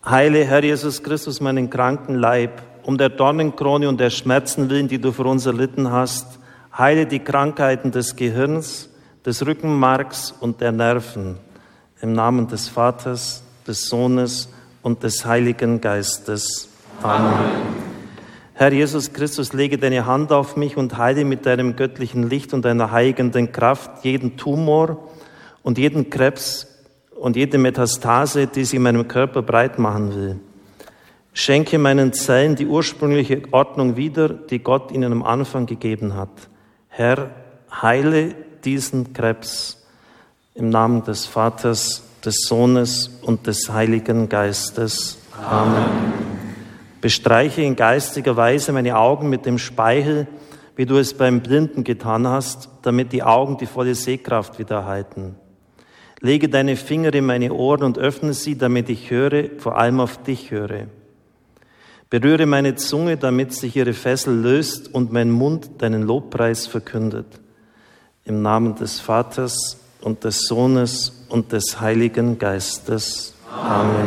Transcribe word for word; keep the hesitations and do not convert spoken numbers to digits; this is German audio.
Heile, Herr Jesus Christus, meinen kranken Leib, um der Dornenkrone und der Schmerzen willen, die du für uns erlitten hast. Heile die Krankheiten des Gehirns, des Rückenmarks und der Nerven. Im Namen des Vaters, des Sohnes und des Heiligen Geistes. Amen. Amen. Herr Jesus Christus, lege deine Hand auf mich und heile mit deinem göttlichen Licht und deiner heilenden Kraft jeden Tumor und jeden Krebs und jede Metastase, die sich in meinem Körper breit machen will. Schenke meinen Zellen die ursprüngliche Ordnung wieder, die Gott ihnen am Anfang gegeben hat. Herr, heile diesen Krebs im Namen des Vaters, des Sohnes und des Heiligen Geistes. Amen. Bestreiche in geistiger Weise meine Augen mit dem Speichel, wie du es beim Blinden getan hast, damit die Augen die volle Sehkraft wieder erhalten. Lege deine Finger in meine Ohren und öffne sie, damit ich höre, vor allem auf dich höre. Berühre meine Zunge, damit sich ihre Fessel löst und mein Mund deinen Lobpreis verkündet. Im Namen des Vaters und des Sohnes und des Heiligen Geistes. Amen.